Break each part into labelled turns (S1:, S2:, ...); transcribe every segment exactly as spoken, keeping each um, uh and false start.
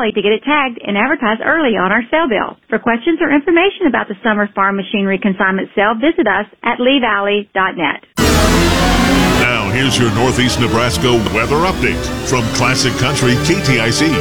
S1: Valley to get it tagged and advertised early on our sale bill. For questions or information about the summer farm machinery consignment sale, visit us at lee valley dot net.
S2: Now, here's your Northeast Nebraska weather update from Classic Country K T I C.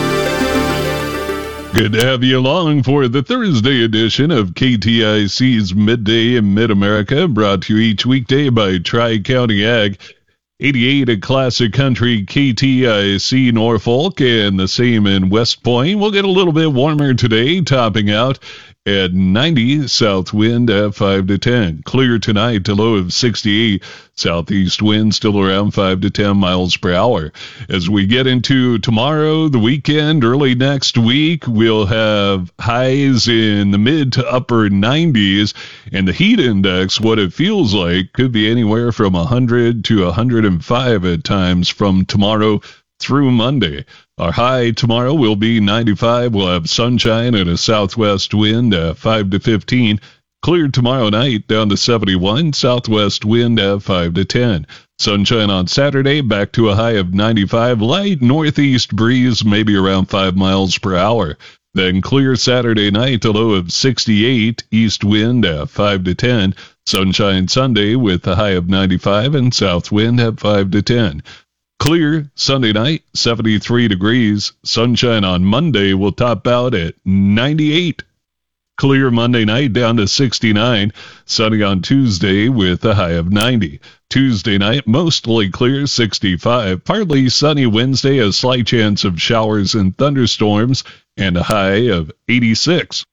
S3: Good to have you along for the Thursday edition of K T I C's Midday in Mid-America, brought to you each weekday by Tri-County Ag. eighty-eight at Classic Country K T I C Norfolk, and the same in West Point. We'll get a little bit warmer today, topping out at ninety, south wind at five to ten. Clear tonight to low of sixty-eight. Southeast wind still around five to ten miles per hour. As we get into tomorrow, the weekend, early next week, we'll have highs in the mid to upper nineties, and the heat index, what it feels like, could be anywhere from one hundred to one hundred five at times from tomorrow through Monday. Our high tomorrow will be ninety-five. We'll have sunshine and a southwest wind at five to fifteen. Clear tomorrow night down to seventy-one. Southwest wind at five to ten. Sunshine on Saturday, back to a high of ninety-five. Light northeast breeze, maybe around five miles per hour. Then clear Saturday night, a low of sixty-eight. East wind at five to ten. Sunshine Sunday with a high of ninety-five and south wind at five to ten. Clear Sunday night, seventy-three degrees. Sunshine on Monday will top out at ninety-eight. Clear Monday night down to sixty-nine. Sunny on Tuesday with a high of ninety. Tuesday night, mostly clear, sixty-five. Partly sunny Wednesday, a slight chance of showers and thunderstorms, and a high of eighty-six.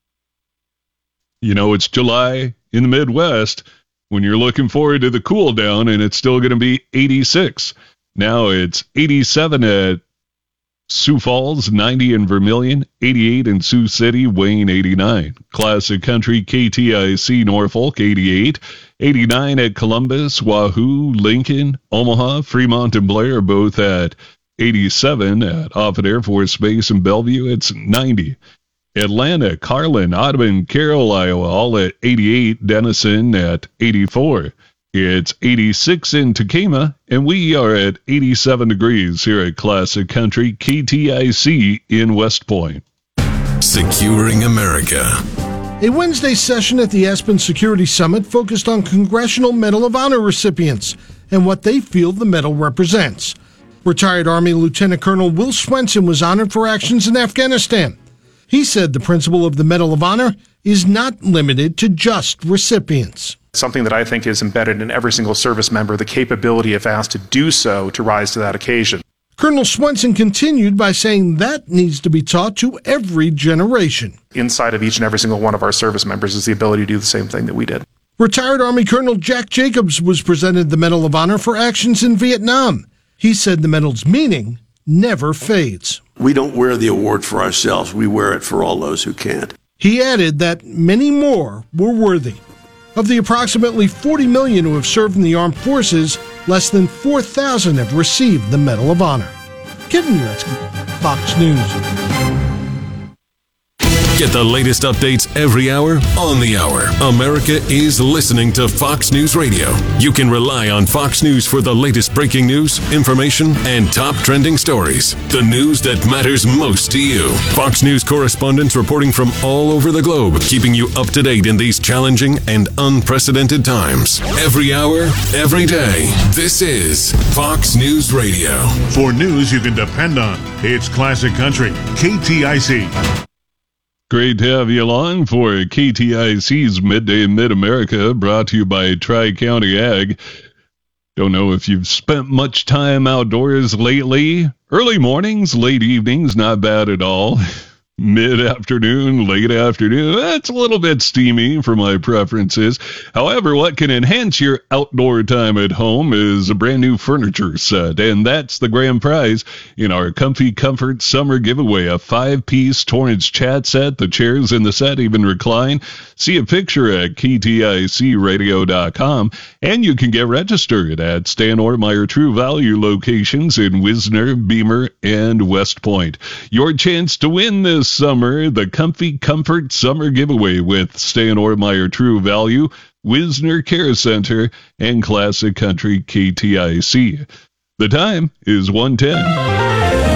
S3: You know, it's July in the Midwest when you're looking forward to the cool down, and it's still going to be eighty-six. Now it's eighty-seven at Sioux Falls, ninety in Vermilion, eighty-eight in Sioux City, Wayne, eighty-nine. Classic Country K T I C Norfolk, eighty-eight. eighty-nine at Columbus, Wahoo, Lincoln, Omaha, Fremont, and Blair, both at eighty-seven. At Offutt Air Force Base in Bellevue, it's ninety. Atlanta, Carlin, Audubon, Carroll, Iowa, all at eighty-eight. Denison at eighty-four. It's eighty-six in Tacoma, and we are at eighty-seven degrees here at Classic Country K T I C in West Point.
S4: Securing America.
S5: A Wednesday session at the Aspen Security Summit focused on Congressional Medal of Honor recipients and what they feel the medal represents. Retired Army Lieutenant Colonel Will Swenson was honored for actions in Afghanistan. He said the principle of the Medal of Honor is not limited to just recipients.
S6: Something that I think is embedded in every single service member, the capability, if asked to do so, to rise to that occasion.
S5: Colonel Swenson continued by saying that needs to be taught to every generation.
S6: Inside of each and every single one of our service members is the ability to do the same thing that we did.
S5: Retired Army Colonel Jack Jacobs was presented the Medal of Honor for actions in Vietnam. He said the medal's meaning never fades.
S7: We don't wear the award for ourselves. We wear it for all those who can't.
S5: He added that many more were worthy. Of the approximately forty million who have served in the armed forces, less than four thousand have received the Medal of Honor. Kevin Uretsky, Fox News.
S4: Get the latest updates every hour on the hour. America is listening to Fox News Radio. You can rely on Fox News for the latest breaking news, information, and top trending stories. The news that matters most to you. Fox News correspondents reporting from all over the globe, keeping you up to date in these challenging and unprecedented times. Every hour, every day. This is Fox News Radio.
S2: For news you can depend on, it's Classic Country K T I C.
S3: Great to have you along for K T I C's Midday in Mid-America, brought to you by Tri-County Ag. Don't know if you've spent much time outdoors lately. Early mornings, late evenings, not bad at all. Mid-afternoon, late afternoon, that's a little bit steamy for my preferences. However, what can enhance your outdoor time at home is a brand new furniture set, and that's the grand prize in our Comfy Comfort Summer Giveaway, a five-piece Torrance chat set. The chairs in the set even recline. See a picture at K T I C radio dot com, and you can get registered at Stan Ortmeyer True Value locations in Wisner, Beamer, and West Point. Your chance to win this summer, the Comfy Comfort Summer Giveaway with Stan Ortmeyer True Value, Wisner Care Center, and Classic Country K T I C. The time is one ten.